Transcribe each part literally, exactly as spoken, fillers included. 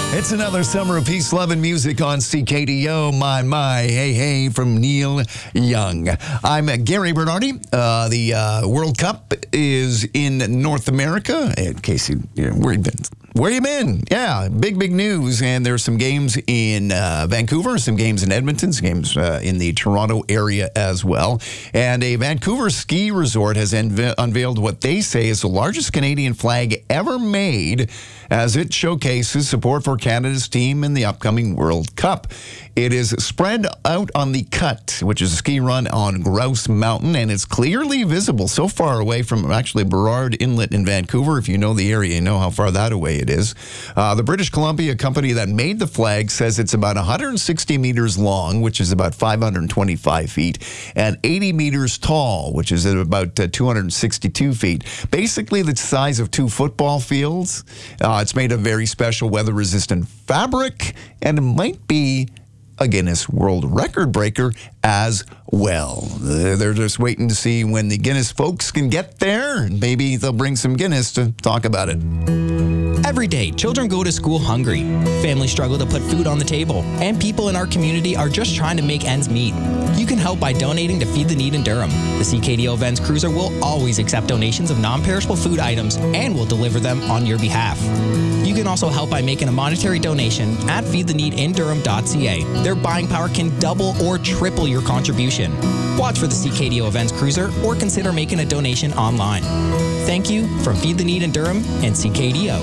It's another summer of peace, love, and music on C K D O. My, my, hey, hey, from Neil Young. I'm uh, Gary Bernardi. Uh, the uh, World Cup is in North America. In case you, you know, where you been? Where you been? Yeah, big, big news. And there's some games in uh, Vancouver, some games in Edmonton, some games uh, in the Toronto area as well. And a Vancouver ski resort has unve- unveiled what they say is the largest Canadian flag ever made, as it showcases support for Canada's team in the upcoming World Cup. It is spread out on the Cut, which is a ski run on Grouse Mountain, and it's clearly visible so far away from actually Burrard Inlet in Vancouver. If you know the area, you know how far that away it is. Uh, the British Columbia company that made the flag says it's about one hundred sixty meters long, which is about five hundred twenty-five feet, and eighty meters tall, which is at about uh, two hundred sixty-two feet. Basically the size of two football fields. Uh, it's made of very special weather-resistant fabric, and it might be a Guinness World Record breaker as well. They're just waiting to see when the Guinness folks can get there, and maybe they'll bring some Guinness to talk about it. Every day, children go to school hungry. Families struggle to put food on the table, and people in our community are just trying to make ends meet. You can help by donating to Feed the Need in Durham. The C K D O Events Cruiser will always accept donations of non-perishable food items and will deliver them on your behalf. You can also help by making a monetary donation at feed the need in durham dot c a. Their buying power can double or triple your contribution. Watch for the C K D O Events Cruiser or consider making a donation online. Thank you from Feed the Need in Durham and C K D O.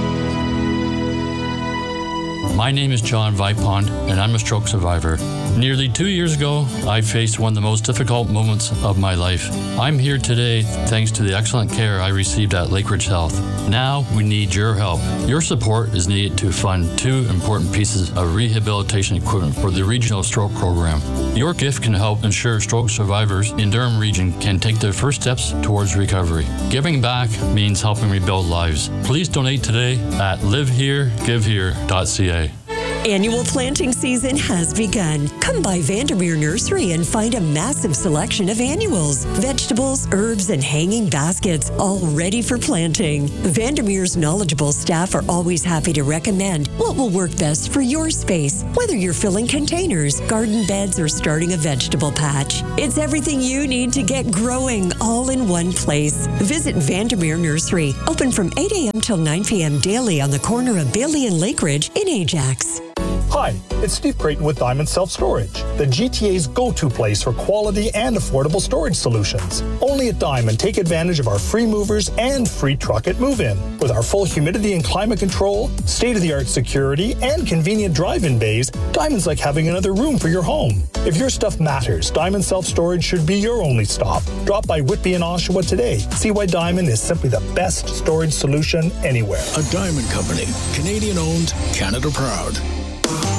My name is John Vipond, and I'm a stroke survivor. Nearly two years ago, I faced one of the most difficult moments of my life. I'm here today thanks to the excellent care I received at Lakeridge Health. Now we need your help. Your support is needed to fund two important pieces of rehabilitation equipment for the Regional Stroke Program. Your gift can help ensure stroke survivors in Durham Region can take their first steps towards recovery. Giving back means helping rebuild lives. Please donate today at live here give here dot c a. Annual planting season has begun. Come by Vandermeer Nursery and find a massive selection of annuals, vegetables, herbs, and hanging baskets, all ready for planting. Vandermeer's knowledgeable staff are always happy to recommend what will work best for your space, whether you're filling containers, garden beds, or starting a vegetable patch. It's everything you need to get growing all in one place. Visit Vandermeer Nursery, open from eight a.m. till nine p.m. daily on the corner of Bailey and Lakeridge in Ajax. Hi, it's Steve Creighton with Diamond Self-Storage, the G T A's go-to place for quality and affordable storage solutions. Only at Diamond, take advantage of our free movers and free truck at move-in. With our full humidity and climate control, state-of-the-art security, and convenient drive-in bays, Diamond's like having another room for your home. If your stuff matters, Diamond Self-Storage should be your only stop. Drop by Whitby and Oshawa today. See why Diamond is simply the best storage solution anywhere. A Diamond Company, Canadian-owned, Canada-proud.